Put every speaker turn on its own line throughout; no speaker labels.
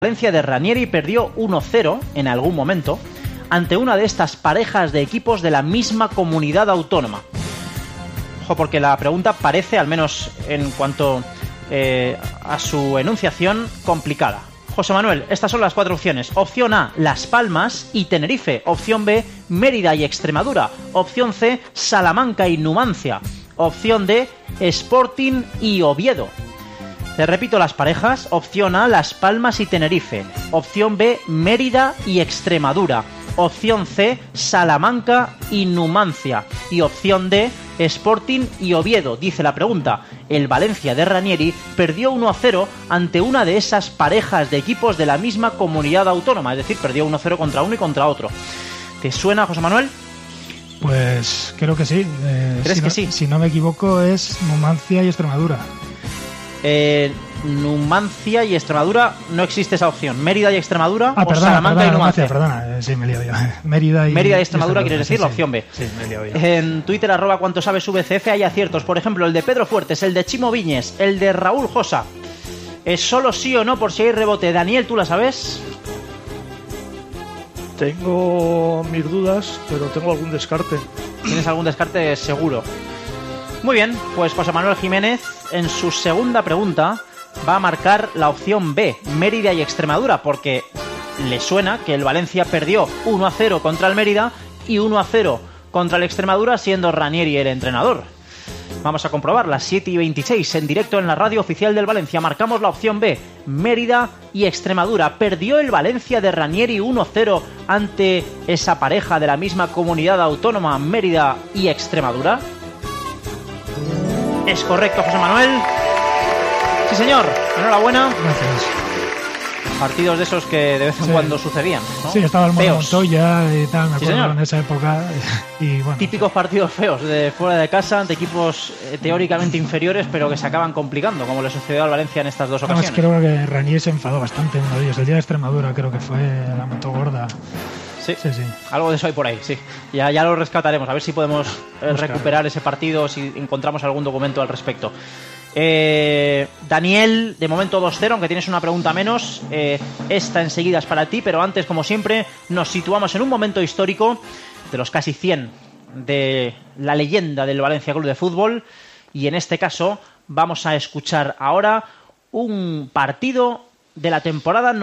Valencia de Ranieri perdió 1-0 en algún momento ante una de estas parejas de equipos de la misma comunidad autónoma. Ojo, porque la pregunta parece, al menos en cuanto a su enunciación, complicada. José Manuel, estas son las 4 opciones. Opción A, Las Palmas y Tenerife. Opción B, Mérida y Extremadura. Opción C, Salamanca y Numancia. Opción D, Sporting y Oviedo. Te repito las parejas. Opción A, Las Palmas y Tenerife. Opción B, Mérida y Extremadura. Opción C, Salamanca y Numancia. Y opción D, Sporting y Oviedo. Dice la pregunta: el Valencia de Ranieri perdió 1-0 ante una de esas parejas de equipos de la misma comunidad autónoma. Es decir, perdió 1-0 contra uno y contra otro. ¿Te suena, José Manuel?
Pues creo que sí.
¿Crees que sí?
Si no me equivoco, es Numancia y Extremadura.
Numancia y Extremadura, no existe esa opción. Mérida y Extremadura o
perdona,
Salamanca y Numancia.
Perdona, sí, me he liado yo. Mérida y
Extremadura, quieres decir,
sí,
la opción B.
Sí, me he liado yo.
En Twitter, @cuanto sabes VCF, hay aciertos. Por ejemplo, el de Pedro Fuertes, el de Chimo Viñes, el de Raúl Josa. ¿Es solo sí o no por si hay rebote? Daniel, ¿tú la sabes?
Tengo mis dudas, pero tengo algún descarte.
¿Tienes algún descarte? Seguro. Muy bien, pues José Manuel Jiménez, en su segunda pregunta, va a marcar la opción B, Mérida y Extremadura, porque le suena que el Valencia perdió 1-0 contra el Mérida y 1-0 contra el Extremadura, siendo Ranieri el entrenador. Vamos a comprobar, las 7:26 en directo en la radio oficial del Valencia. Marcamos la opción B, Mérida y Extremadura. ¿Perdió el Valencia de Ranieri 1-0 ante esa pareja de la misma comunidad autónoma, Mérida y Extremadura? Es correcto, José Manuel. Sí, señor. Enhorabuena.
Gracias.
Partidos de esos que de vez en cuando sucedían, ¿no?
Sí, estaba el Mono
Feos.
Montoya y tal, me acuerdo,
señor.
en esa época. Y bueno,
Típicos partidos feos de fuera de casa ante equipos teóricamente inferiores, pero que se acaban complicando, como le sucedió al Valencia en estas dos
además
ocasiones.
creo que Ranieri se enfadó bastante uno de ellos. El día de Extremadura creo que fue, la montó gorda.
Sí.
Sí, sí.
Algo de eso hay por ahí, sí. Ya lo rescataremos, a ver si podemos recuperar ese partido, si encontramos algún documento al respecto. Daniel, de momento 2-0, aunque tienes una pregunta menos. Esta enseguida es para ti, pero antes, como siempre, nos situamos en un momento histórico de los casi 100 de la leyenda del Valencia Club de Fútbol, y en este caso vamos a escuchar ahora un partido de la temporada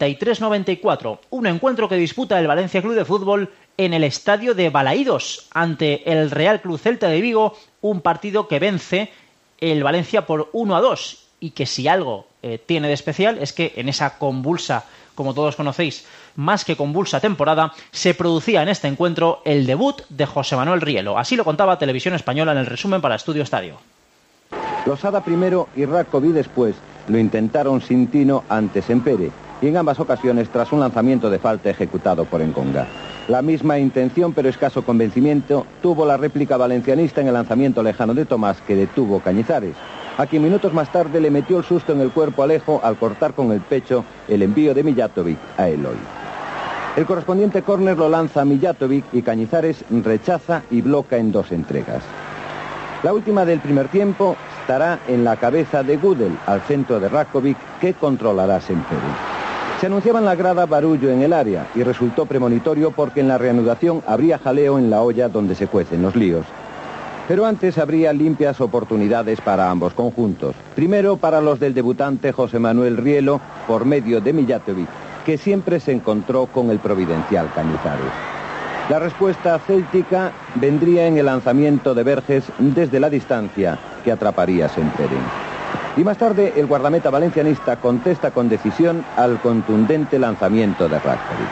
93-94, un encuentro que disputa el Valencia Club de Fútbol en el estadio de Balaídos ante el Real Club Celta de Vigo, un partido que vence el Valencia por 1-2, y que si algo tiene de especial es que en esa convulsa, como todos conocéis, más que convulsa temporada, se producía en este encuentro el debut de José Manuel Rielo. Así lo contaba Televisión Española en el resumen para Estudio Estadio.
Losada primero y Rakovi después lo intentaron sin tino ante Sempere, y en ambas ocasiones tras un lanzamiento de falta ejecutado por Enconga. La misma intención pero escaso convencimiento tuvo la réplica valencianista en el lanzamiento lejano de Tomás, que detuvo Cañizares, a quien minutos más tarde le metió el susto en el cuerpo a Alejo al cortar con el pecho el envío de Mijatovic a Eloy. El correspondiente córner lo lanza Mijatovic y Cañizares rechaza y bloca en 2 entregas. La última del primer tiempo estará en la cabeza de Gudel, al centro de Rakovic, que controlará Sempere. Se anunciaba en la grada barullo en el área y resultó premonitorio porque en la reanudación habría jaleo en la olla donde se cuecen los líos. Pero antes habría limpias oportunidades para ambos conjuntos. Primero para los del debutante José Manuel Rielo por medio de Mijatovic, que siempre se encontró con el providencial Cañizares. La respuesta céltica vendría en el lanzamiento de Verges desde la distancia, que atraparía Sempere. Y más tarde el guardameta valencianista contesta con decisión al contundente lanzamiento de Rakovic.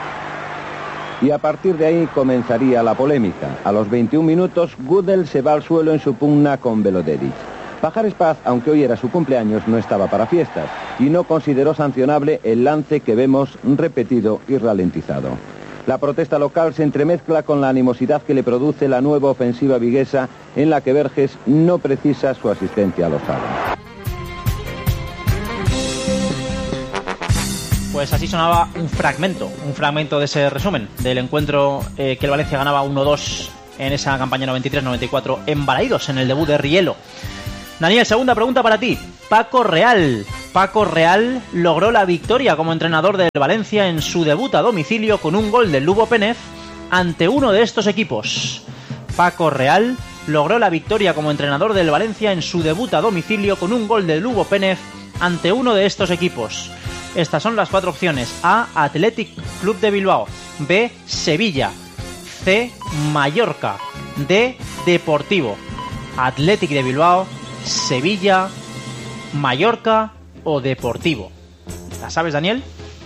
Y a partir de ahí comenzaría la polémica. A los 21 minutos, Gudel se va al suelo en su pugna con Veloderic. Pajares Paz, aunque hoy era su cumpleaños, no estaba para fiestas y no consideró sancionable el lance que vemos repetido y ralentizado. La protesta local se entremezcla con la animosidad que le produce la nueva ofensiva viguesa, en la que Verges no precisa su asistencia a Losada.
Pues así sonaba un fragmento de ese resumen del encuentro que el Valencia ganaba 1-2 en esa campaña 93-94 en Balaídos, en el debut de Rielo. Daniel, segunda pregunta para ti. Paco Real, Paco Real logró la victoria como entrenador del Valencia en su debut a domicilio con un gol del Lugo Pénez ante uno de estos equipos. Paco Real logró la victoria como entrenador del Valencia en su debut a domicilio con un gol del Lugo Pénez ante uno de estos equipos. Estas son las 4 opciones: A, Athletic Club de Bilbao; B, Sevilla; C, Mallorca; D, Deportivo. Athletic de Bilbao, Sevilla, Mallorca o Deportivo. ¿La sabes, Daniel?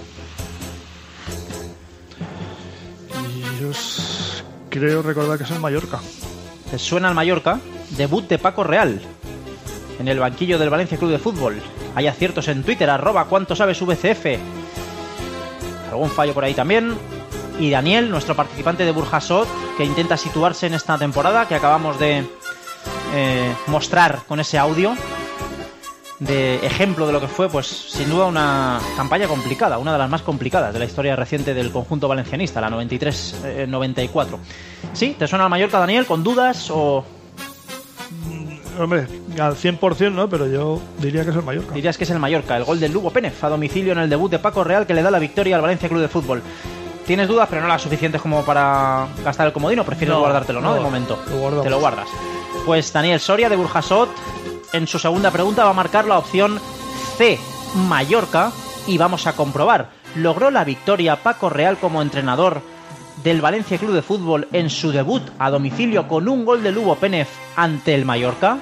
Y yo creo recordar que es el Mallorca.
¿Te suena el Mallorca? Debut de Paco Real en el banquillo del Valencia Club de Fútbol. Hay aciertos en Twitter, @cuánto sabes VCF. Algún fallo por ahí también. Y Daniel, nuestro participante de Burjasot, que intenta situarse en esta temporada, que acabamos de mostrar con ese audio de ejemplo de lo que fue, pues sin duda una campaña complicada, una de las más complicadas de la historia reciente del conjunto valencianista, la 93-94. ¿Sí? ¿Te suena el Mallorca, Daniel? ¿Con dudas o...?
Hombre, al 100% no, pero yo diría que es el Mallorca.
Dirías que es el Mallorca, el gol del Lugo Pénez a domicilio en el debut de Paco Real, que le da la victoria al Valencia Club de Fútbol. Tienes dudas, pero no las suficientes como para gastar el comodín, o prefieres guardártelo, ¿no? De momento. Te lo guardas. Pues Daniel Soria de Burjasot, en su segunda pregunta va a marcar la opción C, Mallorca, y vamos a comprobar. ¿Logró la victoria Paco Real como entrenador del Valencia Club de Fútbol en su debut a domicilio con un gol de Lugo Pénez ante el Mallorca?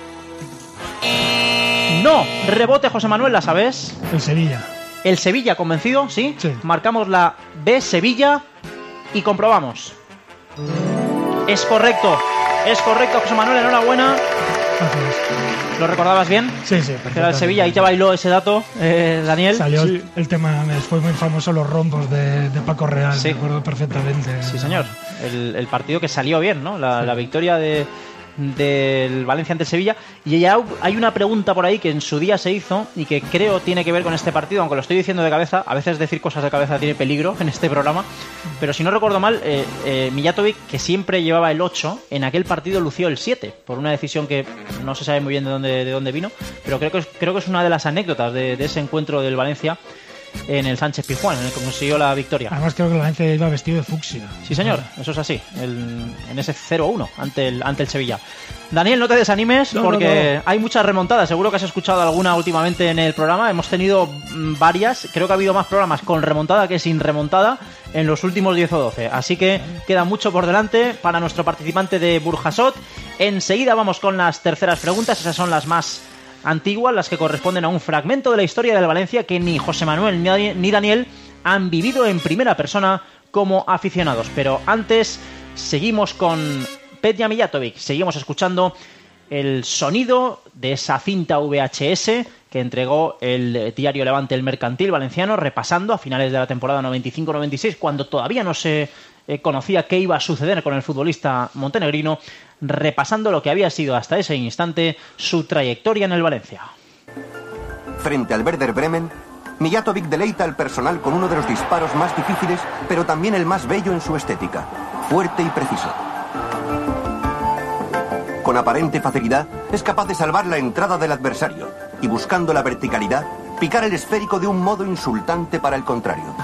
No, rebote, José Manuel, ¿la sabes?
El Sevilla.
¿El Sevilla, convencido? ¿Sí?
Sí.
Marcamos la B, Sevilla, y comprobamos. Es correcto, José Manuel, enhorabuena.
Gracias.
¿Lo recordabas bien?
Sí,
Que era el Sevilla, ahí te bailó ese dato, Daniel.
Salió
Sí.
el tema, fue muy famoso, los rombos de Paco Real,
Sí.
me acuerdo perfectamente.
Sí, señor. El partido que salió bien, ¿no? La victoria del Valencia ante el Sevilla. Y ya hay una pregunta por ahí que en su día se hizo y que creo tiene que ver con este partido, aunque lo estoy diciendo de cabeza. A veces decir cosas de cabeza tiene peligro en este programa, pero si no recuerdo mal, Mijatovic, que siempre llevaba el 8, en aquel partido lució el 7 por una decisión que no se sabe muy bien de dónde vino, pero creo que es una de las anécdotas de ese encuentro del Valencia en el Sánchez Pizjuán, en el que consiguió la victoria.
Además creo que el Valencia iba vestido de fucsia.
Sí, señor, eso es así, en ese 0-1 ante el Sevilla. Daniel, no te desanimes, porque hay muchas remontadas. Seguro que has escuchado alguna últimamente en el programa. Hemos tenido varias. Creo que ha habido más programas con remontada que sin remontada en los últimos 10 o 12. Así que queda mucho por delante para nuestro participante de Burjasot. Enseguida vamos con las terceras preguntas. Esas son las más antiguas, las que corresponden a un fragmento de la historia del Valencia que ni José Manuel ni Daniel han vivido en primera persona como aficionados. Pero antes seguimos con Petja Mijatovic, seguimos escuchando el sonido de esa cinta VHS que entregó el diario Levante El Mercantil valenciano, repasando a finales de la temporada 95-96, cuando todavía no se conocía qué iba a suceder con el futbolista montenegrino, repasando lo que había sido hasta ese instante su trayectoria en el Valencia.
Frente al Werder Bremen, Mijatovic deleita al personal con uno de los disparos más difíciles, pero también el más bello en su estética, fuerte y preciso. Con aparente facilidad, es capaz de salvar la entrada del adversario y, buscando la verticalidad, picar el esférico de un modo insultante para el contrario.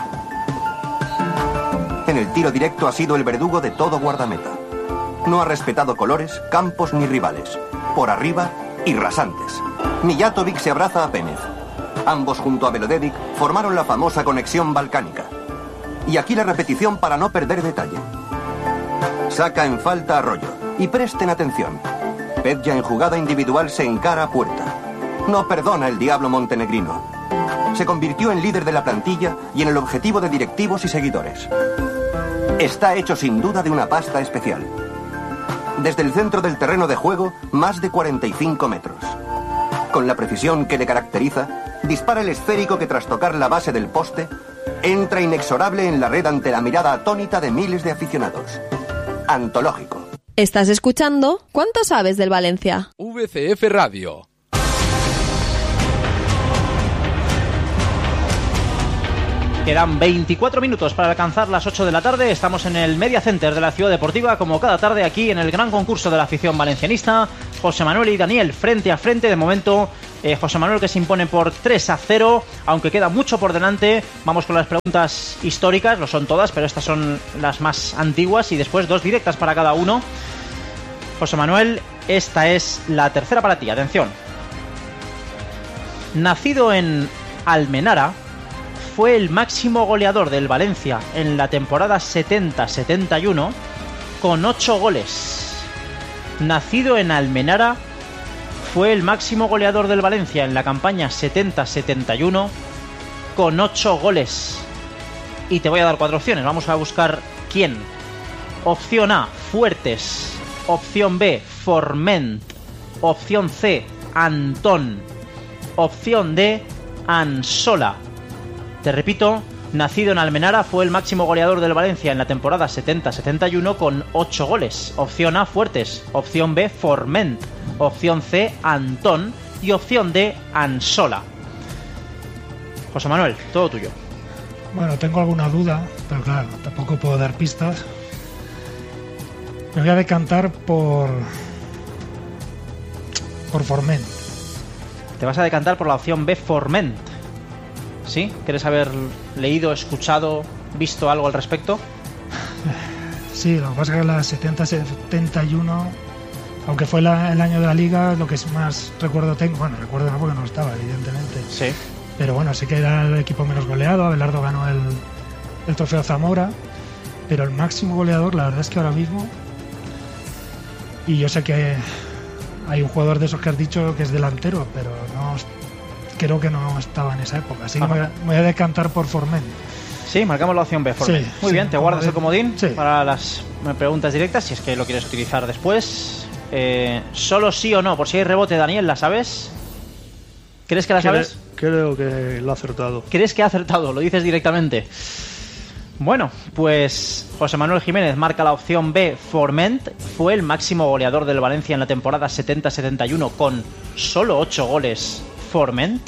En el tiro directo ha sido el verdugo de todo guardameta. No ha respetado colores, campos ni rivales. Por arriba y rasantes. Mijatovic se abraza a Pénez. Ambos junto a Belodevic formaron la famosa conexión balcánica. Y aquí la repetición para no perder detalle. Saca en falta a Arroyo. Y presten atención. Petja en jugada individual se encara a puerta. No perdona el diablo montenegrino. Se convirtió en líder de la plantilla y en el objetivo de directivos y seguidores. Está hecho sin duda de una pasta especial. Desde el centro del terreno de juego, más de 45 metros. Con la precisión que le caracteriza, dispara el esférico que tras tocar la base del poste, entra inexorable en la red ante la mirada atónita de miles de aficionados. Antológico.
Estás escuchando ¿Cuánto sabes del Valencia?
VCF Radio.
Quedan 24 minutos para alcanzar las 8 de la tarde. Estamos en el Media Center de la Ciudad Deportiva, como cada tarde aquí en el gran concurso de la afición valencianista. José Manuel y Daniel frente a frente. De momento, José Manuel que se impone por 3-0, aunque queda mucho por delante. Vamos con las preguntas históricas, lo son todas, pero estas son las más antiguas y después 2 directas para cada uno. José Manuel, esta es la tercera para ti. Atención. Nacido en Almenara, fue el máximo goleador del Valencia en la temporada 70-71 con 8 goles. Nacido en Almenara, fue el máximo goleador del Valencia en la campaña 70-71 con 8 goles. Y te voy a dar 4 opciones. Vamos a buscar quién. Opción A, Fuertes. Opción B, Forment. Opción C, Antón. Opción D, Ansola. Te repito, nacido en Almenara, fue el máximo goleador del Valencia en la temporada 70-71 con 8 goles. Opción A, Fuertes. Opción B, Forment. Opción C, Antón. Y opción D, Ansola. José Manuel, todo tuyo.
Bueno, tengo alguna duda, pero claro, tampoco puedo dar pistas. Me voy a decantar por Forment.
Te vas a decantar por la opción B, Forment. ¿Sí? ¿Quieres haber leído, escuchado, visto algo al respecto?
Sí, lo que pasa es que la 70-71, aunque fue el año de la Liga, lo que más recuerdo tengo, bueno, recuerdo no porque no estaba, evidentemente.
Sí.
Pero bueno, sí que era el equipo menos goleado. Abelardo ganó el trofeo Zamora, pero el máximo goleador, la verdad es que ahora mismo, y yo sé que hay un jugador de esos que has dicho que es delantero, pero no, creo que no estaba en esa época, así que me voy a decantar por Forment.
Sí, marcamos la opción B, Forment.
Sí,
muy
sí,
bien, te guardas el comodín para las preguntas directas, si es que lo quieres utilizar después. Solo sí o no, por si hay rebote, Daniel, ¿la sabes? ¿Crees que la sabes?
Creo que lo ha acertado.
¿Crees que ha acertado? Lo dices directamente. Bueno, pues José Manuel Jiménez marca la opción B, Forment. Fue el máximo goleador del Valencia en la temporada 70-71 con solo 8 goles. Forment.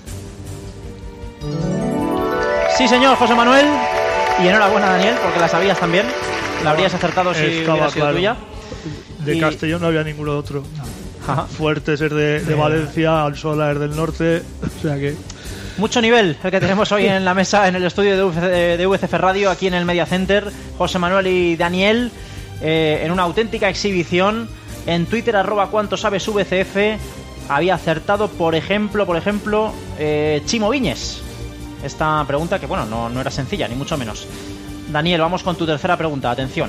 Sí, señor, José Manuel. Y enhorabuena, Daniel, porque la sabías también. La habrías acertado si hubiera sido tuya.
De Castellón no había ninguno otro. Ajá. Fuertes es de Valencia, Ansola es del norte. O sea que...
Mucho nivel el que tenemos hoy en la mesa, en el estudio de VCF Radio, aquí en el Media Center. José Manuel y Daniel, en una auténtica exhibición. En Twitter, @cuantosabesvcf, había acertado, por ejemplo, Chimo Viñes. Esta pregunta que, bueno, no era sencilla, ni mucho menos. Daniel, vamos con tu tercera pregunta. Atención.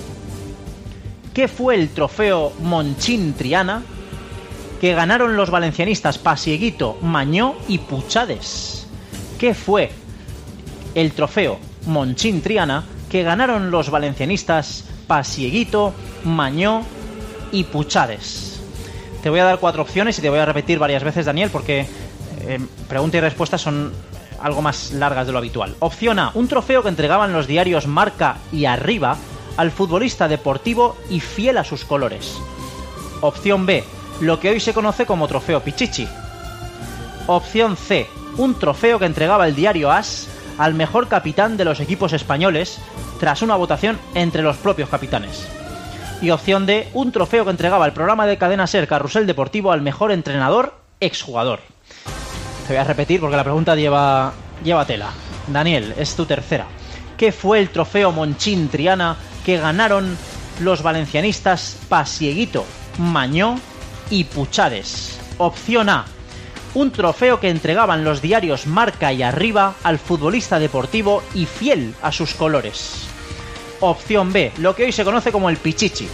¿Qué fue el trofeo Monchín Triana que ganaron los valencianistas Pasieguito, Mañó y Puchades? ¿Qué fue el trofeo Monchín Triana que ganaron los valencianistas Pasieguito, Mañó y Puchades? Te voy a dar 4 opciones y te voy a repetir varias veces, Daniel, porque pregunta y respuesta son algo más largas de lo habitual. Opción A, un trofeo que entregaban los diarios Marca y Arriba al futbolista deportivo y fiel a sus colores. Opción B, lo que hoy se conoce como trofeo Pichichi. Opción C, un trofeo que entregaba el diario AS al mejor capitán de los equipos españoles tras una votación entre los propios capitanes. Y opción D, un trofeo que entregaba el programa de Cadena Ser Carrusel Deportivo al mejor entrenador exjugador. Te voy a repetir porque la pregunta lleva tela. Daniel, es tu tercera. ¿Qué fue el trofeo Monchín Triana que ganaron los valencianistas Pasieguito, Mañó y Puchades? Opción A, un trofeo que entregaban los diarios Marca y Arriba al futbolista deportivo y fiel a sus colores. Opción B, lo que hoy se conoce como el Pichichi.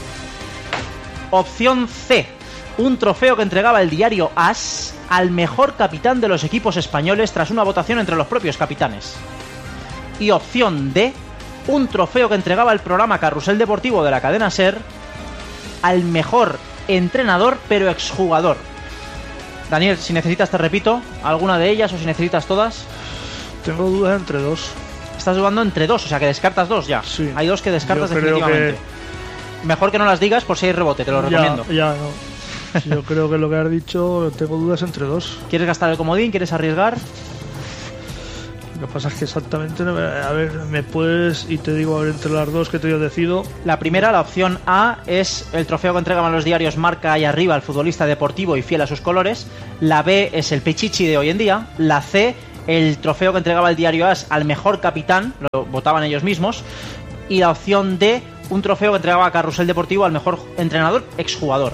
Opción C, un trofeo que entregaba el diario AS al mejor capitán de los equipos españoles tras una votación entre los propios capitanes. Y opción D, un trofeo que entregaba el programa Carrusel Deportivo de la cadena SER al mejor entrenador pero exjugador. Daniel, si necesitas te repito alguna de ellas o si necesitas todas.
Tengo dudas entre 2.
Estás dudando entre 2, o sea que descartas 2 ya.
Sí.
Hay 2 que descartas definitivamente. Mejor que no las digas por si hay rebote, te lo recomiendo.
Ya, no. Yo creo que lo que has dicho, tengo dudas entre 2.
¿Quieres gastar el comodín? ¿Quieres arriesgar?
Lo que pasa es que exactamente, a ver, me puedes, y te digo, a ver, entre las dos que te yo decido.
La primera, la opción A, es el trofeo que entregaban los diarios Marca y Arriba al futbolista deportivo y fiel a sus colores. La B es el Pichichi de hoy en día. La C, el trofeo que entregaba el diario AS al mejor capitán, lo votaban ellos mismos. Y la opción D, un trofeo que entregaba a Carrusel Deportivo al mejor entrenador exjugador.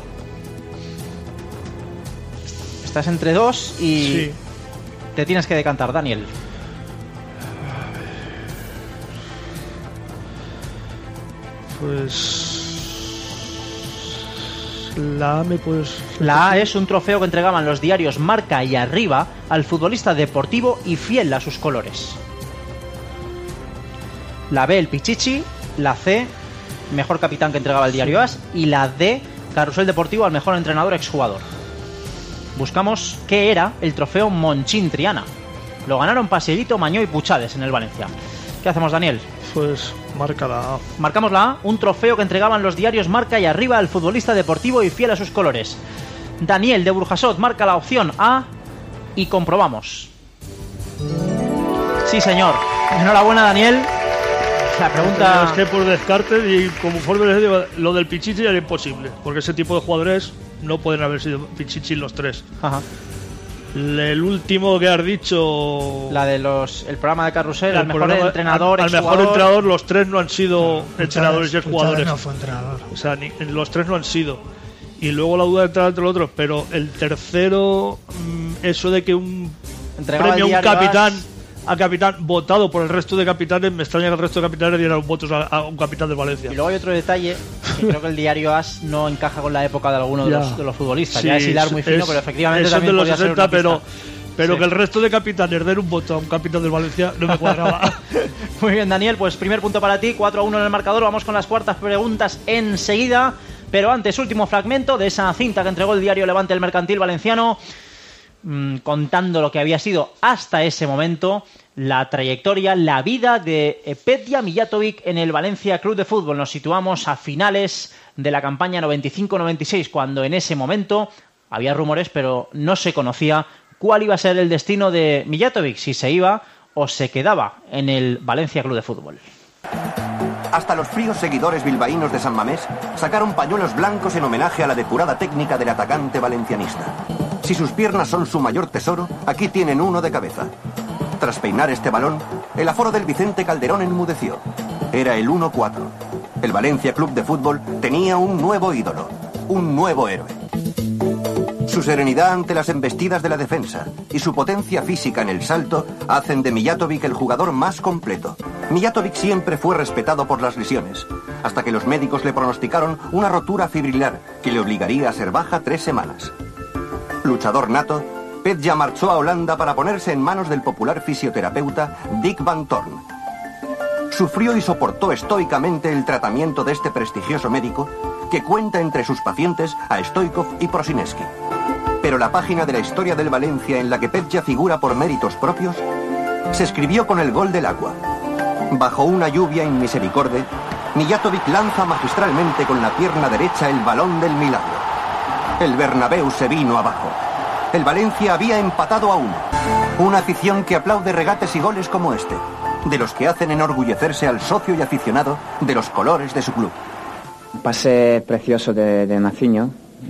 Estás entre dos y sí, te tienes que decantar, Daniel.
Pues la A me puedes...
La A es un trofeo que entregaban los diarios Marca y Arriba al futbolista deportivo y fiel a sus colores. La B, el Pichichi. La C, mejor capitán que entregaba el diario AS. Y la D, Carrusel Deportivo al mejor entrenador exjugador. Buscamos qué era el trofeo Monchín Triana. Lo ganaron Pasielito, Mañó y Puchades en el Valencia. ¿Qué hacemos, Daniel?
Pues marca la A.
Marcamos la A, un trofeo que entregaban los diarios Marca y Arriba al futbolista deportivo y fiel a sus colores. Daniel de Burjasot marca la opción A y comprobamos. Sí, señor. Enhorabuena, Daniel. La pregunta...
Es que por descarte, y conforme les digo, lo del Pichichi era imposible, porque ese tipo de jugadores no pueden haber sido Pichichi los tres.
Ajá.
El último que has dicho,
la de el programa de Carrusel, al mejor entrenador,
al mejor entrenador, los tres no han sido entrenadores y jugadores.
No fue entrenador.
O sea, los tres no han sido. Y luego la duda de entrar entre los otros, pero el tercero, eso de que un premio a un capitán, a capitán votado por el resto de capitanes, me extraña que el resto de capitanes dieran votos a un capitán de Valencia.
Y luego hay otro detalle, que creo que el diario AS no encaja con la época de alguno de los futbolistas. Sí, ya es hilar muy fino, pero efectivamente también
de los
podía
60,
ser una
pero
sí,
que el resto de capitanes den un voto a un capitán del Valencia no me cuadraba.
Muy bien, Daniel, pues primer punto para ti, 4-1 en el marcador. Vamos con las cuartas preguntas enseguida, pero antes, último fragmento de esa cinta que entregó el diario Levante el Mercantil Valenciano, contando lo que había sido hasta ese momento la trayectoria, la vida de Petja Mijatovic en el Valencia Club de Fútbol. Nos situamos a finales de la campaña 95-96, cuando en ese momento había rumores, pero no se conocía cuál iba a ser el destino de Mijatovic, si se iba o se quedaba en el Valencia Club de Fútbol.
Hasta los fríos seguidores bilbaínos de San Mamés sacaron pañuelos blancos en homenaje a la depurada técnica del atacante valencianista. Si sus piernas son su mayor tesoro, aquí tienen uno de cabeza. Tras peinar este balón, el aforo del Vicente Calderón enmudeció. Era el 1-4. El Valencia Club de Fútbol tenía un nuevo ídolo, un nuevo héroe. Su serenidad ante las embestidas de la defensa y su potencia física en el salto hacen de Mijatovic el jugador más completo. Mijatovic siempre fue respetado por las lesiones, hasta que los médicos le pronosticaron una rotura fibrilar que le obligaría a ser baja 3 semanas. Luchador nato, Petja marchó a Holanda para ponerse en manos del popular fisioterapeuta Dick Van Torn. Sufrió y soportó estoicamente el tratamiento de este prestigioso médico, que cuenta entre sus pacientes a Stoichkov y Prosineski. Pero la página de la historia del Valencia en la que Petja figura por méritos propios se escribió con el gol del agua. Bajo una lluvia inmisericorde, Mijatovic lanza magistralmente con la pierna derecha el balón del milagro. El Bernabéu se vino abajo. El Valencia había empatado a 1. Una afición que aplaude regates y goles como este, de los que hacen enorgullecerse al socio y aficionado de los colores de su club.
Un pase precioso de Maciño.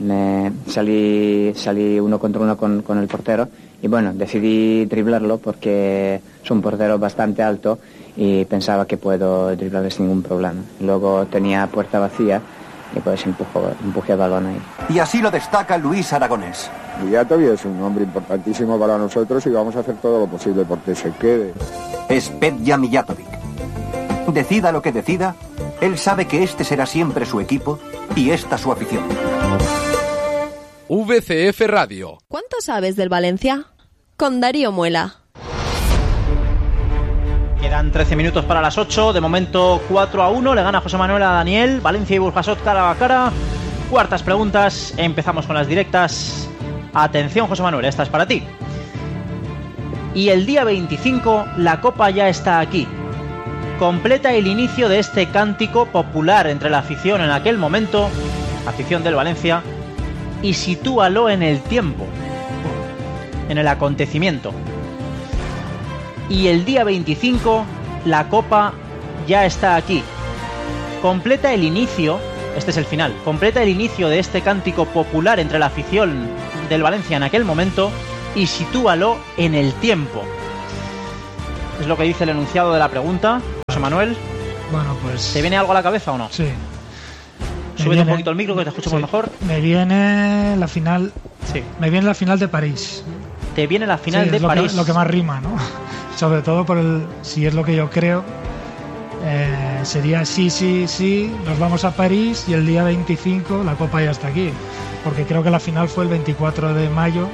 Salí uno contra uno con el portero y bueno, decidí driblarlo porque es un portero bastante alto y pensaba que puedo driblarle sin ningún problema. Luego tenía puerta vacía y pues empujé el balón ahí.
Y así lo destaca Luis Aragonés.
Mijatovic es un hombre importantísimo para nosotros y vamos a hacer todo lo posible porque se quede.
Es Petja Mijatovic. Decida lo que decida, él sabe que este será siempre su equipo y esta su afición.
VCF Radio.
¿Cuánto sabes del Valencia? Con Darío Muela.
Quedan 13 minutos para las 8. De momento 4-1. Le gana José Manuel a Daniel. Valencia y Burjasot cara a cara. Cuartas preguntas. Empezamos con las directas. Atención, José Manuel, esta es para ti. Y el día 25 la Copa ya está aquí. Completa el inicio de este cántico popular entre la afición en aquel momento, afición del Valencia, y sitúalo en el tiempo, en el acontecimiento. y el día 25 la Copa ya está aquí. Completa el inicio, este es el final, completa el inicio de este cántico popular entre la afición del Valencia en aquel momento y sitúalo en el tiempo. Es lo que dice el enunciado de la pregunta. José Manuel.
Bueno, pues...
¿Te viene algo a la cabeza o no?
Sí.
Súbete un poquito el micro que te escuchemos mejor.
Me viene la final. Sí. Me viene la final de París.
Te viene la final de París.
Lo que más rima, ¿no? Sobre todo por el... Si es lo que yo creo, sería sí, nos vamos a París y el día 25 la Copa ya está aquí. Porque creo que la final fue el 24 de mayo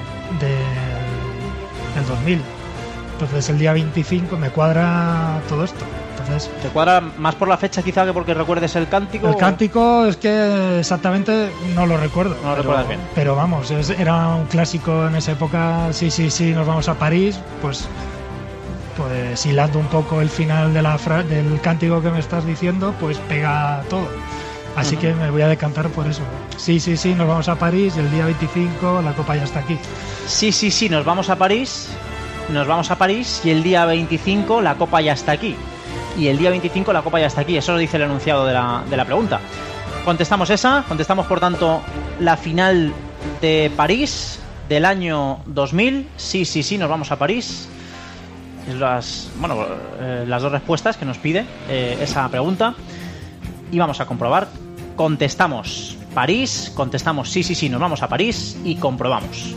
del 2000. Entonces el día 25 me cuadra todo esto. Entonces,
¿te cuadra más por la fecha quizá que porque recuerdes el cántico?
El cántico es que exactamente no lo recuerdo.
No lo recuerdas bien.
Pero vamos, era un clásico en esa época. Sí, nos vamos a París. Pues hilando un poco el final del cántico que me estás diciendo, pues pega todo. Así que me voy a decantar por eso. Sí, nos vamos a París y el día 25 la Copa ya está aquí.
Sí, nos vamos a París. Nos vamos a París y el día 25 la Copa ya está aquí. Y el día 25 la Copa ya está aquí. Eso lo dice el enunciado de la pregunta. Contestamos esa. Contestamos, por tanto, la final de París del año 2000. Sí, nos vamos a París. Es las dos respuestas que nos pide esa pregunta. Y vamos a comprobar. Contestamos París. Contestamos sí, nos vamos a París. Y comprobamos.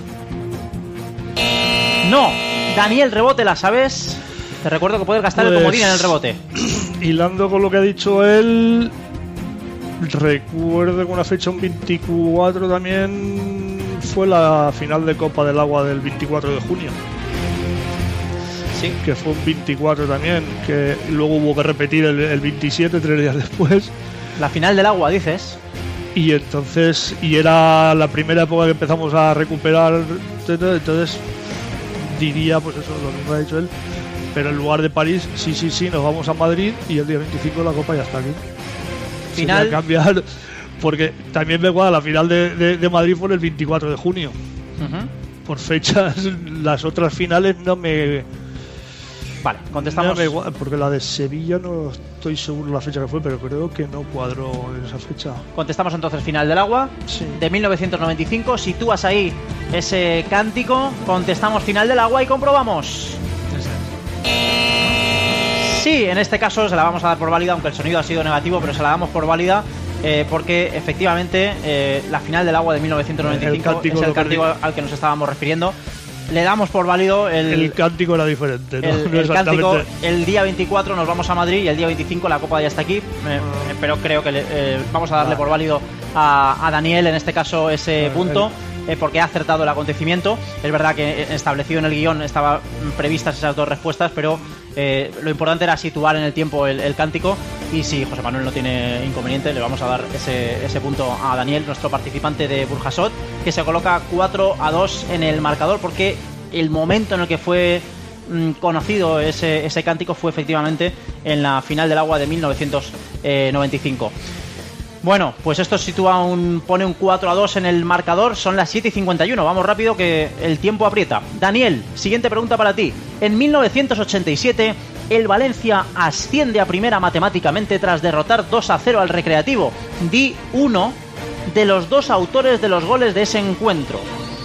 No. Daniel, rebote, ¿la sabes? Te recuerdo que puedes gastar el comodín en el rebote.
Hilando con lo que ha dicho él, recuerdo que una fecha, un 24 también, fue la final de Copa del Agua del 24 de junio.
Sí.
Que fue un 24 también, que luego hubo que repetir el 27, 3 días después.
La final del Agua, dices.
Y entonces, era la primera época que empezamos a recuperar, entonces diría, pues eso, lo mismo ha dicho él, pero en lugar de París, sí, nos vamos a Madrid y el día 25 la Copa ya está aquí.
Final.
Sería cambiar, porque también me cuadra, la final de Madrid fue el 24 de junio. Por fechas, las otras finales no me...
Vale, contestamos.
No porque la de Sevilla no estoy seguro la fecha que fue, pero creo que no cuadró en esa fecha.
Contestamos entonces final del Agua, sí, de 1995. Sitúas ahí ese cántico. Contestamos final del Agua y comprobamos. Sí, en este caso se la vamos a dar por válida, aunque el sonido ha sido negativo, pero se la damos por válida porque efectivamente la final del Agua de 1995 es el cántico al que nos estábamos refiriendo. Le damos por válido el
cántico era diferente, ¿no?
El cántico. El día 24 nos vamos a Madrid y el día 25 la Copa ya está aquí, pero creo que vamos a darle por válido a Daniel en este caso ese punto, porque ha acertado el acontecimiento. Es verdad que establecido en el guión estaban previstas esas dos respuestas, pero lo importante era situar en el tiempo el cántico. Y si José Manuel no tiene inconveniente, le vamos a dar ese punto a Daniel, nuestro participante de Burjasot, que se coloca 4-2 en el marcador, porque el momento en el que fue conocido ese cántico fue efectivamente en la final del Agua de 1995. Bueno, pues esto pone un 4-2 en el marcador. Son las 7:51. Vamos rápido que el tiempo aprieta. Daniel, siguiente pregunta para ti. En 1987, el Valencia asciende a primera matemáticamente tras derrotar 2-0 al Recreativo. Di uno de los dos autores de los goles de ese encuentro.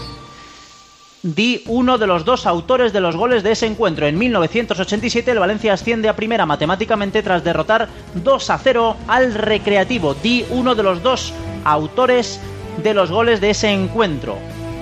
Di uno de los dos autores de los goles de ese encuentro. En 1987 el Valencia asciende a primera matemáticamente tras derrotar 2-0 al Recreativo. Di uno de los dos autores de los goles de ese encuentro.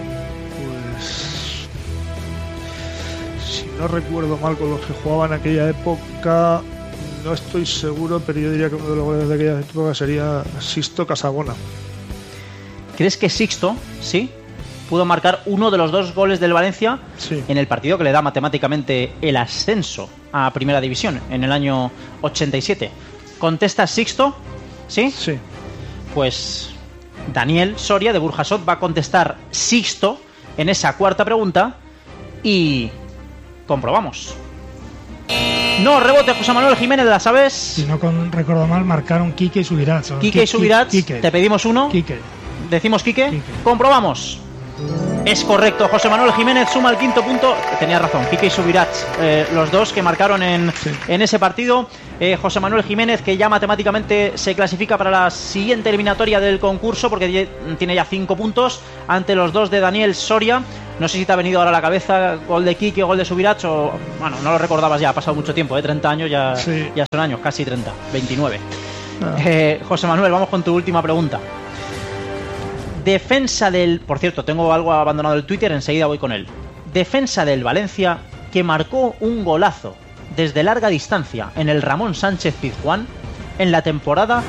Pues, si no recuerdo mal con los que jugaban en aquella época, no estoy seguro, pero yo diría que uno de los goles de aquella época sería Sixto Casabona.
¿Crees que Sixto, sí, pudo marcar uno de los dos goles del Valencia en el partido que le da matemáticamente el ascenso a Primera División en el año 87? ¿Contestas Sixto? ¿Sí?
Sí.
Pues Daniel Soria de Burjasot va a contestar Sixto en esa cuarta pregunta y comprobamos. No, rebote José Manuel Jiménez, ¿la sabes?
Si no recuerdo mal, marcaron Quique y Subirats.
Quique y Subirats, te pedimos uno.
Quique.
¿Decimos Quique? Comprobamos. Es correcto, José Manuel Jiménez suma el quinto punto. Tenía razón, Quique y Subirats, los dos que marcaron en ese partido. José Manuel Jiménez, que ya matemáticamente se clasifica para la siguiente eliminatoria del concurso, porque tiene ya 5 puntos ante los dos de Daniel Soria. No sé si te ha venido ahora a la cabeza gol de Quique o gol de Subirats, o bueno, no lo recordabas ya, ha pasado mucho tiempo, 30 años ya, ya son años, casi 30, 29. José Manuel, vamos con tu última pregunta. Defensa del... Por cierto, tengo algo abandonado el Twitter, enseguida voy con él. Defensa del Valencia que marcó un golazo desde larga distancia en el Ramón Sánchez Pizjuán en la temporada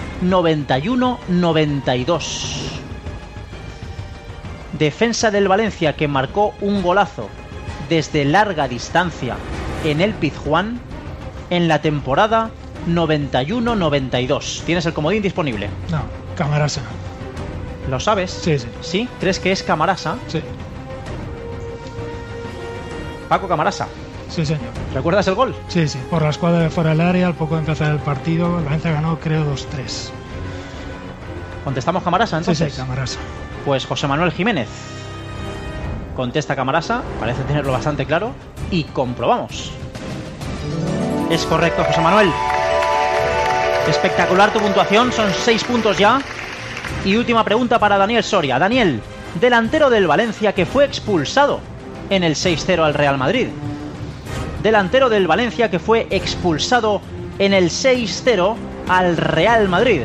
91-92. Defensa del Valencia que marcó un golazo desde larga distancia en el Pizjuán en la temporada 91-92. ¿Tienes el comodín disponible?
No, Camarasa.
¿Lo sabes?
Sí, sí.
¿Sí? ¿Crees que es Camarasa?
Sí.
Paco Camarasa.
Sí, señor.
¿Recuerdas el gol?
Sí, sí. Por la escuadra de fuera del área, al poco de empezar el partido, el Valencia ganó, creo, 2-3.
¿Contestamos Camarasa, entonces?
Sí, sí, Camarasa.
Pues José Manuel Jiménez contesta Camarasa, parece tenerlo bastante claro, y comprobamos. Es correcto, José Manuel. Espectacular tu puntuación, son 6 puntos ya. Y última pregunta para Daniel Soria. Daniel, delantero del Valencia que fue expulsado en el 6-0 al Real Madrid. Delantero del Valencia que fue expulsado en el 6-0 al Real Madrid.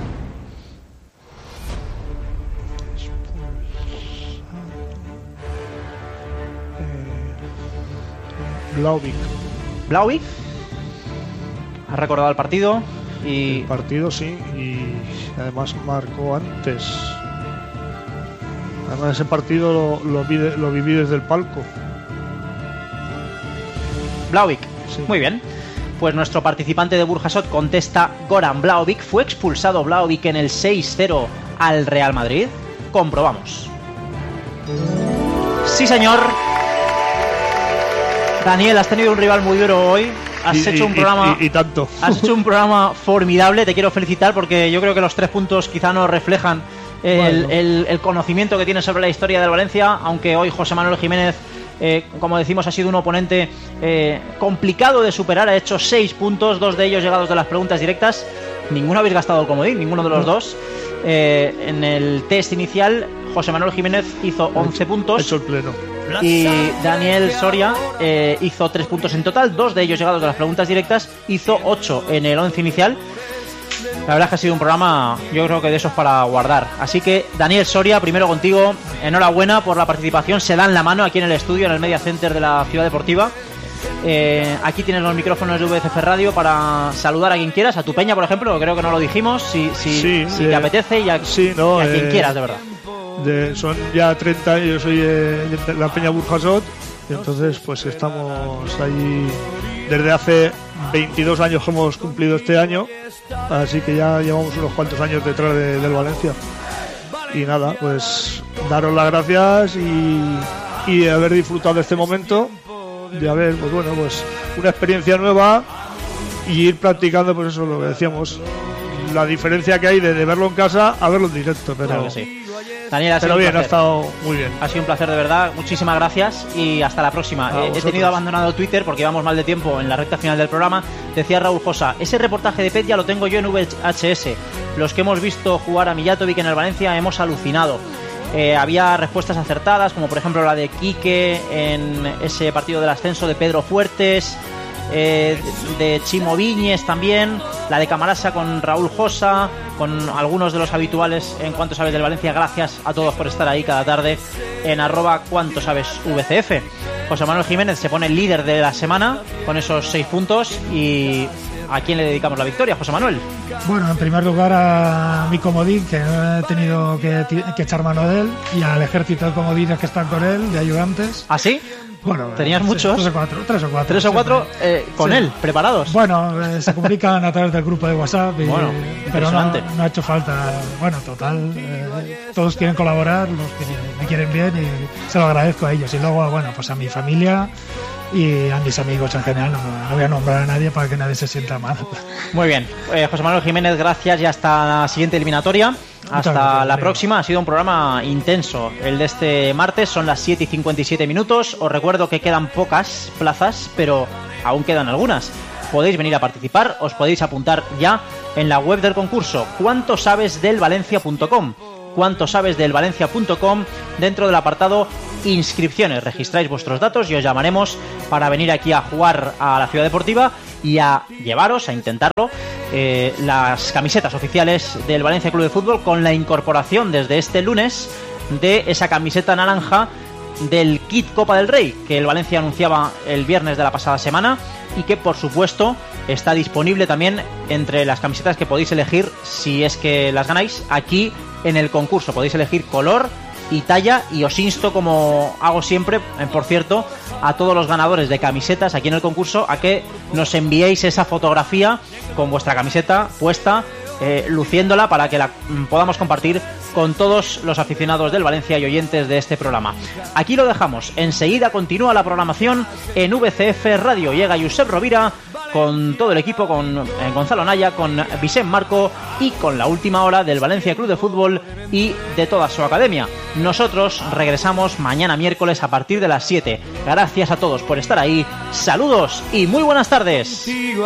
Blauvik.
Blauvik. ¿Has recordado el partido?
El partido sí, y además marcó antes. Además ese partido lo viví desde el palco.
Blauvik, sí. Muy bien. Pues nuestro participante de Burjasot contesta Goran Blauvik. ¿Fue expulsado Blauvik en el 6-0 al Real Madrid? Comprobamos. Sí, señor. Daniel, has tenido un rival muy duro hoy. Has hecho un programa
y tanto.
Has hecho un programa formidable. Te quiero felicitar porque yo creo que los 3 puntos quizá no reflejan el conocimiento que tienes sobre la historia del Valencia, aunque hoy José Manuel Jiménez, como decimos, ha sido un oponente complicado de superar. Ha hecho 6 puntos, 2 de ellos llegados de las preguntas directas. Ninguno habéis gastado el comodín, ninguno de los dos. En el test inicial, José Manuel Jiménez hizo 11 puntos.
Hecho el pleno.
Y Daniel Soria hizo 3 puntos en total, 2 de ellos llegados de las preguntas directas, hizo 8 en el 11 inicial. La verdad es que ha sido un programa, yo creo que de esos para guardar. Así que Daniel Soria, primero contigo, enhorabuena por la participación. Se dan la mano aquí en el estudio, en el Media Center de la Ciudad Deportiva. Aquí tienes los micrófonos de VCF Radio para saludar a quien quieras, a tu peña, por ejemplo, creo que no lo dijimos, si te apetece, y a quien quieras, de verdad.
Son ya 30 años, yo soy de la Peña Burjasot, y entonces pues estamos ahí desde hace 22 años que hemos cumplido este año, así que ya llevamos unos cuantos años detrás del Valencia. Y nada, pues daros las gracias y de haber disfrutado de este momento, de haber, pues bueno, pues una experiencia nueva y ir practicando, pues eso, lo que decíamos, la diferencia que hay de verlo en casa a verlo en directo, pero
claro que sí. Daniel,
pero bien, ha estado muy bien.
Ha sido un placer de verdad, muchísimas gracias y hasta la próxima. He tenido abandonado Twitter porque íbamos mal de tiempo en la recta final del programa. Decía Raúl Josa, ese reportaje de Pet ya lo tengo yo en VHS. Los que hemos visto jugar a Mijatovic en el Valencia hemos alucinado. Había respuestas acertadas, como por ejemplo la de Quique en ese partido del ascenso, de Pedro Fuertes, de Chimo Viñes también, la de Camarasa con Raúl Josa, con algunos de los habituales en Cuánto Sabes del Valencia. Gracias a todos por estar ahí cada tarde en @cuantosabesvcf. José Manuel Jiménez se pone líder de la semana con esos 6 puntos. ¿Y a quién le dedicamos la victoria, José Manuel?
Bueno, en primer lugar a mi comodín, que no he tenido que echar mano de él, y al ejército de comodines que están con él, de ayudantes.
¿Ah, sí?
Bueno,
¿tenías muchos?
3 o 4.
Con él, preparados.
Bueno, se comunican a través del grupo de WhatsApp, pero no ha hecho falta. Bueno, total, todos quieren colaborar, los que me quieren bien, y se lo agradezco a ellos. Y luego, bueno, pues a mi familia y a mis amigos en general. No voy a nombrar a nadie para que nadie se sienta mal.
Muy bien, José Manuel Jiménez, gracias y hasta la siguiente eliminatoria. Hasta la próxima. Ha sido un programa intenso el de este martes. Son las 7:57. Os recuerdo que quedan pocas plazas, pero aún quedan algunas. Podéis venir a participar, os podéis apuntar ya en la web del concurso cuantosabesdelvalencia.com. cuantosabesdelvalencia.com, dentro del apartado inscripciones. Registráis vuestros datos y os llamaremos para venir aquí a jugar a la Ciudad Deportiva y a llevaros, a intentarlo, las camisetas oficiales del Valencia Club de Fútbol, con la incorporación desde este lunes de esa camiseta naranja del kit Copa del Rey que el Valencia anunciaba el viernes de la pasada semana y que por supuesto está disponible también entre las camisetas que podéis elegir si es que las ganáis aquí en el concurso. Podéis elegir color y talla, y os insto, como hago siempre, por cierto, a todos los ganadores de camisetas aquí en el concurso a que nos enviéis esa fotografía con vuestra camiseta puesta, luciéndola, para que la podamos compartir con todos los aficionados del Valencia y oyentes de este programa. Aquí lo dejamos. Enseguida continúa la programación en VCF Radio. Llega Josep Rovira con todo el equipo, con Gonzalo Naya, con Vicent Marco y con la última hora del Valencia Club de Fútbol y de toda su academia. Nosotros regresamos mañana miércoles a partir de las 7. Gracias a todos por estar ahí. Saludos y muy buenas tardes.